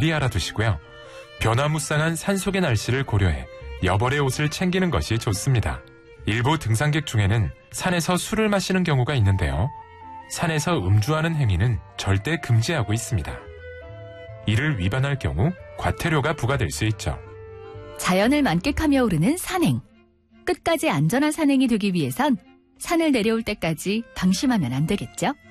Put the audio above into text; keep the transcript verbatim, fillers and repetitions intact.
미리 알아두시고요. 변화무쌍한 산속의 날씨를 고려해 여벌의 옷을 챙기는 것이 좋습니다. 일부 등산객 중에는 산에서 술을 마시는 경우가 있는데요. 산에서 음주하는 행위는 절대 금지하고 있습니다. 이를 위반할 경우 과태료가 부과될 수 있죠. 자연을 만끽하며 오르는 산행. 끝까지 안전한 산행이 되기 위해선 산을 내려올 때까지 방심하면 안 되겠죠?